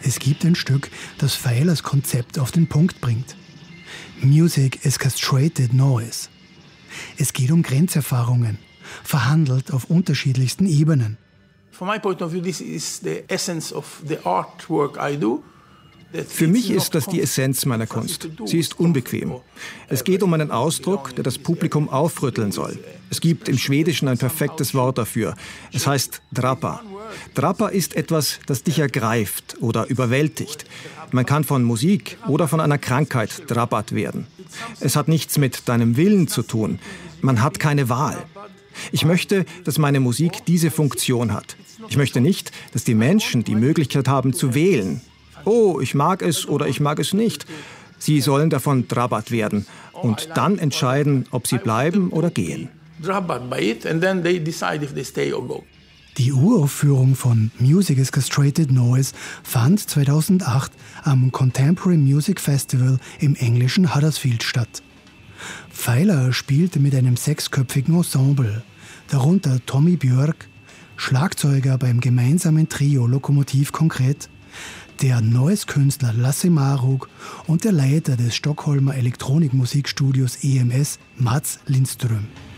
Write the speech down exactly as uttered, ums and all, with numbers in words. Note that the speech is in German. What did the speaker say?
Es gibt ein Stück, das Pfeilers Konzept auf den Punkt bringt. Music is castrated noise. Es geht um Grenzerfahrungen, verhandelt auf unterschiedlichsten Ebenen. From my point of view, this is the essence of the artwork I do. Für mich ist das die Essenz meiner Kunst. Sie ist unbequem. Es geht um einen Ausdruck, der das Publikum aufrütteln soll. Es gibt im Schwedischen ein perfektes Wort dafür. Es heißt Drappa. Drappa ist etwas, das dich ergreift oder überwältigt. Man kann von Musik oder von einer Krankheit drappat werden. Es hat nichts mit deinem Willen zu tun. Man hat keine Wahl. Ich möchte, dass meine Musik diese Funktion hat. Ich möchte nicht, dass die Menschen die Möglichkeit haben zu wählen. Oh, ich mag es oder ich mag es nicht. Sie sollen davon drappat werden und dann entscheiden, ob sie bleiben oder gehen. Die Uraufführung von Music is Castrated Noise fand zweitausendacht am Contemporary Music Festival im englischen Huddersfield statt. Pfeiler spielte mit einem sechsköpfigen Ensemble, darunter Tommy Björk, Schlagzeuger beim gemeinsamen Trio Lokomotiv Konkret, der Noise-Künstler Lasse Maruk und der Leiter des Stockholmer Elektronikmusikstudios E M S, Mats Lindström.